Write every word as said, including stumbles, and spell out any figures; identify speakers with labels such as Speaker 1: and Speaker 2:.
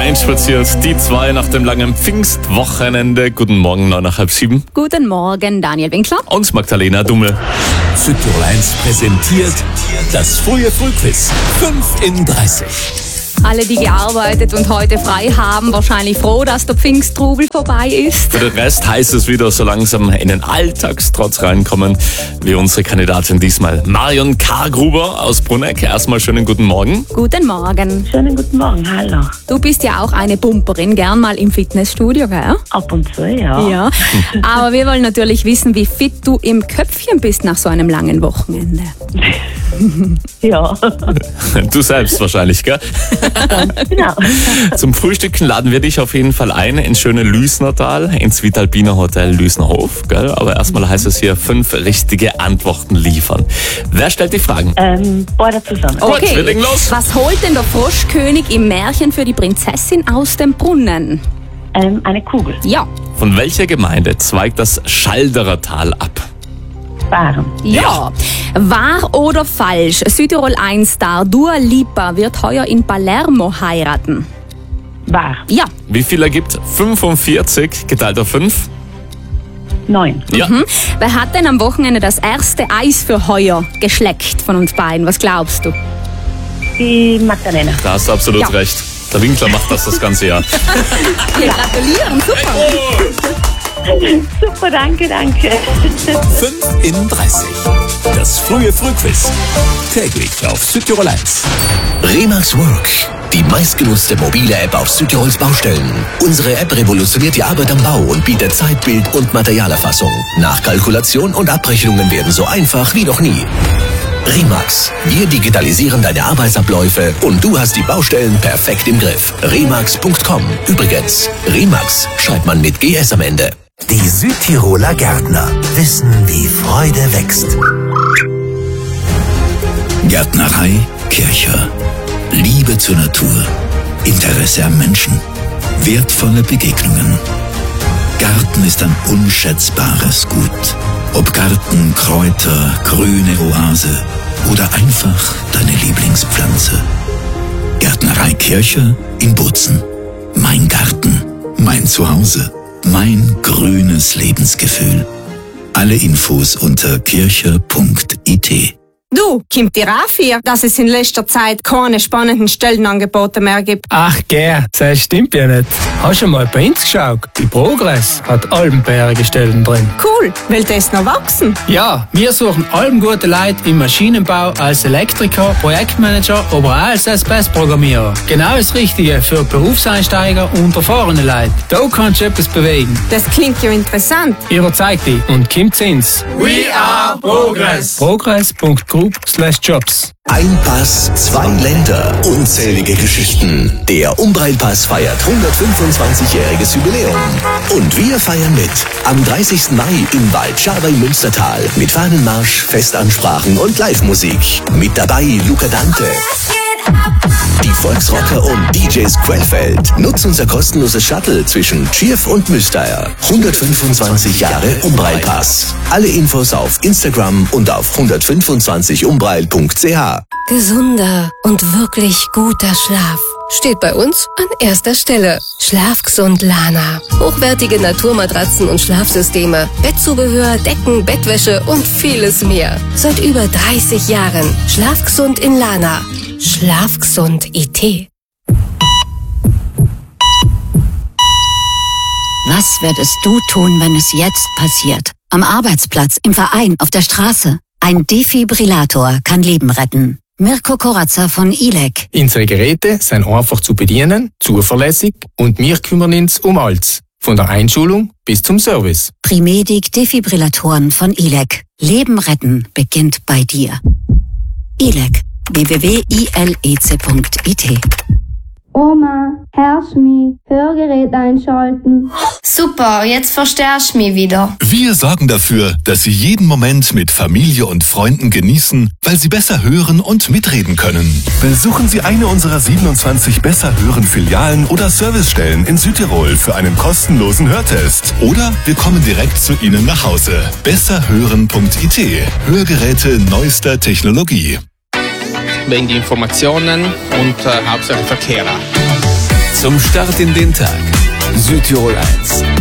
Speaker 1: reinspaziert. Die zwei nach dem langen Pfingstwochenende. Guten Morgen, neun nach halb sieben.
Speaker 2: Guten Morgen, Daniel Winkler.
Speaker 1: Und Magdalena Dummel.
Speaker 3: Südtirol eins präsentiert das frühe Frühquiz. fünf in dreißig.
Speaker 2: Alle, die gearbeitet und heute frei haben, wahrscheinlich froh, dass der Pfingsttrubel vorbei ist.
Speaker 1: Für den Rest heißt es wieder so langsam in den Alltagstrotz reinkommen, wie unsere Kandidatin diesmal. Marion Kargruber aus Bruneck. Erstmal schönen guten Morgen.
Speaker 2: Guten Morgen.
Speaker 4: Schönen guten Morgen, hallo.
Speaker 2: Du bist ja auch eine Pumperin, gern mal im Fitnessstudio, gell?
Speaker 4: Ab und zu, ja.
Speaker 2: Ja. Aber wir wollen natürlich wissen, wie fit du im Köpfchen bist nach so einem langen Wochenende.
Speaker 4: Ja.
Speaker 1: Du selbst wahrscheinlich, gell?
Speaker 4: Genau.
Speaker 1: Zum Frühstücken laden wir dich auf jeden Fall ein ins schöne Lüsnertal, ins Vitalpiner Hotel Lüsnerhof, gell? Aber erstmal heißt es hier fünf richtige Antworten liefern. Wer stellt die Fragen?
Speaker 4: Ähm, beide zusammen.
Speaker 1: Gut, wir legen los.
Speaker 2: Was holt denn der Froschkönig im Märchen für die Prinzessin aus dem Brunnen?
Speaker 4: Ähm, eine Kugel.
Speaker 2: Ja.
Speaker 1: Von welcher Gemeinde zweigt das Schalderer Tal ab?
Speaker 4: Waren.
Speaker 2: Ja. Wahr oder falsch? Südtirol eins Star Dua Lipa wird heuer in Palermo heiraten.
Speaker 4: Wahr.
Speaker 2: Ja.
Speaker 1: Wie viel ergibt fünfundvierzig geteilt auf fünf?
Speaker 4: Neun.
Speaker 1: Ja.
Speaker 2: Mhm. Wer hat denn am Wochenende das erste Eis für heuer geschleckt von uns beiden? Was glaubst du?
Speaker 4: Die Magdalena.
Speaker 1: Da hast du absolut
Speaker 2: Ja.
Speaker 1: recht. Der Winkler macht das das ganze Jahr.
Speaker 2: Wir gratulieren, super.
Speaker 4: Super, danke, danke.
Speaker 3: fünf in dreißig. Das frühe Frühquiz. Täglich auf Südtirol eins.
Speaker 5: Remax Work, die meistgenutzte mobile App auf Südtirols Baustellen. Unsere App revolutioniert die Arbeit am Bau und bietet Zeitbild- und Materialerfassung. Nachkalkulation und Abrechnungen werden so einfach wie noch nie. Remax, wir digitalisieren deine Arbeitsabläufe und du hast die Baustellen perfekt im Griff. Remax punkt com. Übrigens, Remax schreibt man mit G S am Ende.
Speaker 6: Die Südtiroler Gärtner wissen, wie Freude wächst.
Speaker 7: Gärtnerei Kircher. Liebe zur Natur. Interesse am Menschen. Wertvolle Begegnungen. Garten ist ein unschätzbares Gut. Ob Garten, Kräuter, grüne Oase oder einfach deine Lieblingspflanze. Gärtnerei Kircher in Bozen. Mein Garten, mein Zuhause, mein grünes Lebensgefühl. Alle Infos unter kircher punkt I T.
Speaker 8: Du, kommt dir auch vor, dass es in letzter Zeit keine spannenden Stellenangebote mehr gibt?
Speaker 9: Ach gell, das stimmt ja nicht. Hast du mal bei uns geschaut? Die Progress hat allenbärige Stellen drin.
Speaker 8: Cool, will das noch wachsen?
Speaker 9: Ja, wir suchen allen gute Leute im Maschinenbau als Elektriker, Projektmanager, aber auch als S P S-Programmierer. Genau das Richtige für Berufseinsteiger und erfahrene Leute. Da kannst du etwas bewegen.
Speaker 8: Das klingt ja interessant.
Speaker 9: Überzeug dich und kommt ins We are Progress. Progress punkt group slash jobs.
Speaker 5: Ein Pass, zwei Länder, unzählige Geschichten. Der Umbrailpass feiert hundertfünfundzwanzigjähriges Jubiläum. Und wir feiern mit. Am dreißigsten Mai im Waldschaba im Münstertal. Mit Fahnenmarsch, Festansprachen und Live-Musik. Mit dabei Luca Dante. Die Volksrocker und D Js Quellfeld. Nutz unser kostenloses Shuttle zwischen Tschirf und Müsteier. hundertfünfundzwanzig Jahre Umbrailpass. Alle Infos auf Instagram und auf hundertfünfundzwanzig umbrail punkt c h.
Speaker 10: Gesunder und wirklich guter Schlaf steht bei uns an erster Stelle. Schlafgesund Lana. Hochwertige Naturmatratzen und Schlafsysteme, Bettzubehör, Decken, Bettwäsche und vieles mehr. Seit über dreißig Jahren. Schlafgesund in Lana. Schlafgesund I T.
Speaker 11: Was würdest du tun, wenn es jetzt passiert? Am Arbeitsplatz, im Verein, auf der Straße. Ein Defibrillator kann Leben retten. Mirko Koratzer von I L E C.
Speaker 9: Unsere Geräte sind einfach zu bedienen, zuverlässig und wir kümmern uns um alles. Von der Einschulung bis zum Service.
Speaker 11: Primedic Defibrillatoren von I L E C. Leben retten beginnt bei dir. I L E C. w w w punkt i l e c punkt i t.
Speaker 12: Oma, hörst mich? Hörgerät einschalten.
Speaker 13: Super, jetzt verstärkst du mich wieder.
Speaker 14: Wir sorgen dafür, dass Sie jeden Moment mit Familie und Freunden genießen, weil Sie besser hören und mitreden können. Besuchen Sie eine unserer siebenundzwanzig Besser-Hören-Filialen oder Servicestellen in Südtirol für einen kostenlosen Hörtest. Oder wir kommen direkt zu Ihnen nach Hause. besser hören punkt i t. Hörgeräte neuester Technologie.
Speaker 15: Wegen die Informationen und äh, hauptsächlich Verkehrer.
Speaker 3: Zum Start in den Tag. Südtirol eins.